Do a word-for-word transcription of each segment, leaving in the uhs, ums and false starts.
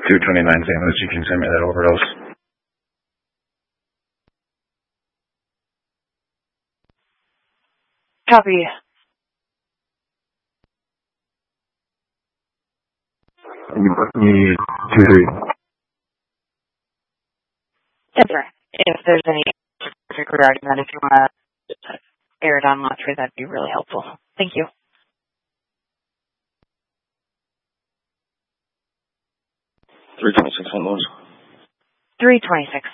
two twenty-nine Saint Louis, you can send me that overdose. Copy. You need two three. Yes, sir. If there's any specific regarding that, if you want to air it on Monterey, that'd be really helpful. Thank you. three twenty-six Saint Louis. three twenty-six.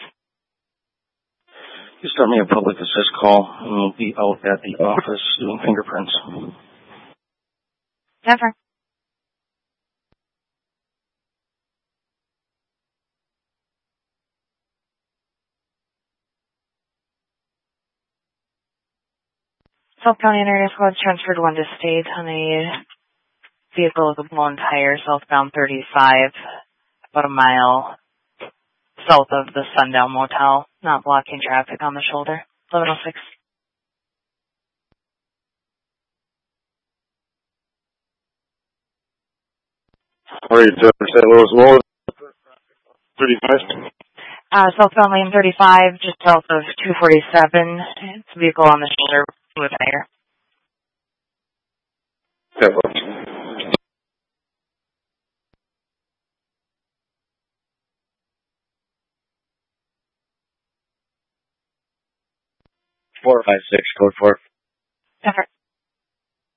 You start me a public assist call, and we'll be out at the office doing fingerprints. Never. South County Area Squad transferred one to state on a vehicle with a blown tire, southbound thirty-five, about a mile south of the Sundown Motel, not blocking traffic on the shoulder. eleven oh six. What are you doing, Saint Louis? What was thirty-five? Uh, southbound lane thirty-five, just south of two forty-seven. It's a vehicle on the shoulder with a tire. Yeah, well. four five six, code four. Never.